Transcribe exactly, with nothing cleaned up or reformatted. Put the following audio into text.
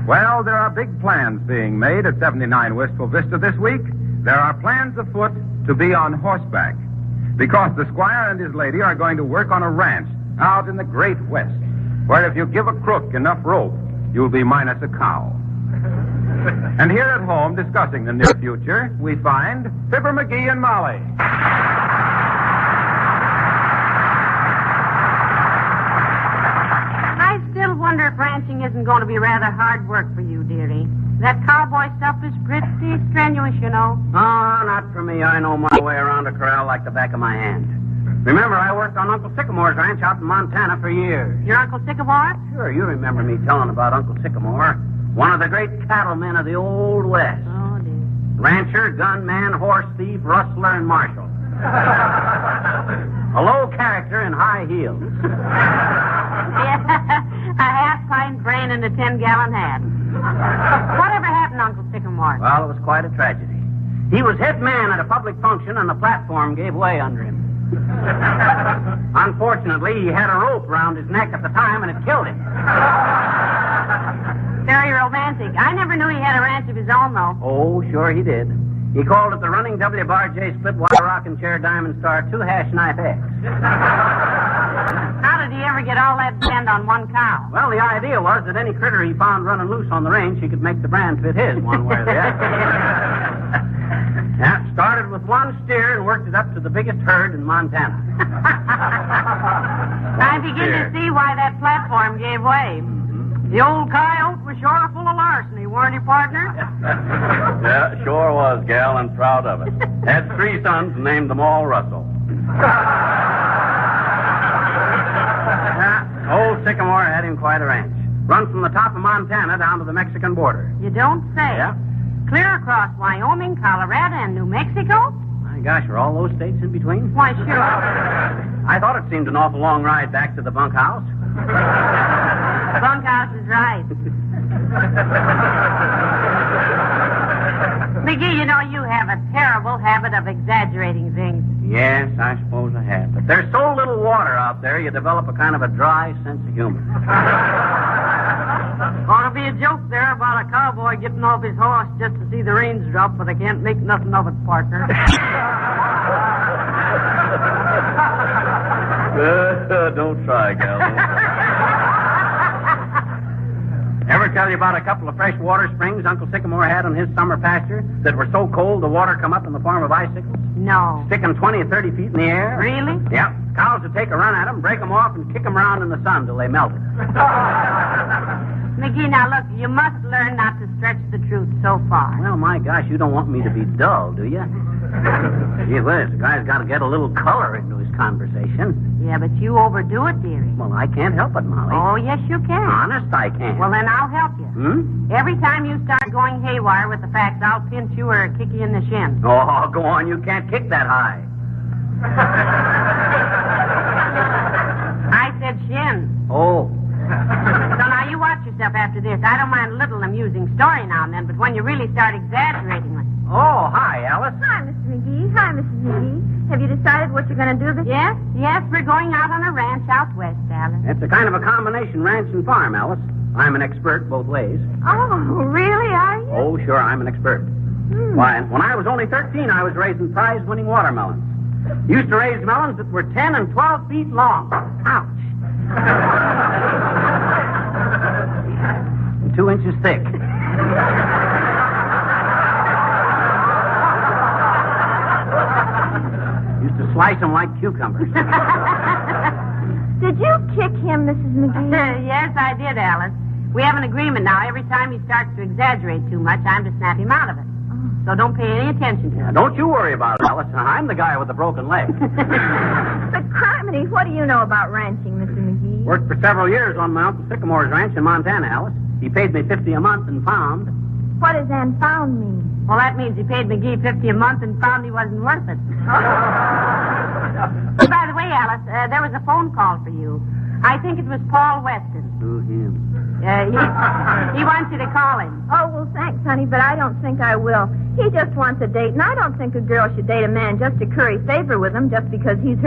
Well, there are big plans being made at seventy-nine Wistful Vista this week. There are plans afoot to be on horseback, because the squire and his lady are going to work on a ranch out in the Great West, where if you give a crook enough rope, you'll be minus a cow. And here at home, discussing the near future, we find Fibber McGee and Molly. I still wonder if ranching isn't going to be rather hard work for you, dearie. That cowboy stuff is pretty strenuous, you know. Oh, not for me. I know my way around a corral like the back of my hand. Remember, I worked on Uncle Sycamore's ranch out in Montana for years. Your Uncle Sycamore? Sure, you remember me telling about Uncle Sycamore. One of the great cattlemen of the Old West. Oh, dear. Rancher, gunman, horse thief, rustler, and marshal. A low character in high heels. Yeah, a half-pint brain and a ten-gallon hat. Whatever happened to Uncle Sycamore? Well, it was quite a tragedy. He was head man at a public function, and the platform gave way under him. Unfortunately, he had a rope around his neck at the time, and it killed him. Very romantic. I never knew he had a ranch of his own, though. Oh, sure he did. He called it the Running W Bar J Split Wire Rocking Chair Diamond Star Two Hash Knife X. How did he ever get all that bend on one cow? Well, the idea was that any critter he found running loose on the range, he could make the brand fit his one way or the other. Yeah, started with one steer and worked it up to the biggest herd in Montana. I begin to see why that platform gave way. The old coyote was sure full of larceny, weren't he, partner? Yeah, sure was, gal, and proud of it. Had three sons and named them all Russell. Yeah, old Sycamore had him quite a ranch. Runs from the top of Montana down to the Mexican border. You don't say. Yeah. Clear across Wyoming, Colorado, and New Mexico? My gosh, are all those states in between? Why, sure. I thought it seemed an awful long ride back to the bunkhouse. Bunkhouse is right. McGee, you know you have a terrible habit of exaggerating things. Yes, I suppose I have. But there's so little water out there, you develop a kind of a dry sense of humor. Ought to be a joke there about a cowboy getting off his horse just to see the rains drop, but I can't make nothing of it, partner. Uh, don't try, gal. Don't try. Ever tell you about a couple of freshwater springs Uncle Sycamore had on his summer pasture that were so cold the water come up in the form of icicles? No. Sticking twenty or thirty feet in the air? Really? Yeah. Cows would take a run at them, break them off, and kick them around in the sun till they melted. McGee, now look, you must learn not to stretch the truth so far. Well, my gosh, you don't want me to be dull, do you? Gee whiz, the guy's got to get a little color into his conversation. Yeah, but you overdo it, dearie. Well, I can't help it, Molly. Oh, yes, you can. Honest, I can. Well, then I'll help you. Hmm? Every time you start going haywire with the facts, I'll pinch you or kick you in the shin. Oh, go on. You can't kick that high. I said shin. Oh. So now you watch yourself after this. I don't mind a little amusing story now and then, but when you really start exaggerating it. Oh, hi, Alice. Hi, Mister McGee. Hi, Missus McGee. Have you decided what you're going to do this Yes, yes, we're going out on a ranch out west, Alice. It's a kind of a combination ranch and farm, Alice. I'm an expert both ways. Oh, really, are you? Oh, sure, I'm an expert. Hmm. Why, when I was only thirteen, I was raising prize-winning watermelons. Used to raise melons that were ten and twelve feet long. Ouch. And two inches thick. Used to slice them like cucumbers. Did you kick him, Missus McGee? Yes, I did, Alice. We have an agreement now. Every time he starts to exaggerate too much, I'm to snap him out of it. So don't pay any attention to Now, him. don't you worry about it, Alice. I'm the guy with the broken leg. But, criminy, what do you know about ranching, Mister McGee? Worked for several years on my Uncle Sycamore's ranch in Montana, Alice. He paid me fifty a month and found. What does and found mean? Well, that means he paid McGee fifty a month and found he wasn't worth it. Oh, by the way, Alice, uh, there was a phone call for you. I think it was Paul Weston. Who, him? Uh, he, he wants you to call him. Oh, well, thanks, honey, but I don't think I will. He just wants a date, and I don't think a girl should date a man just to curry favor with him just because he's her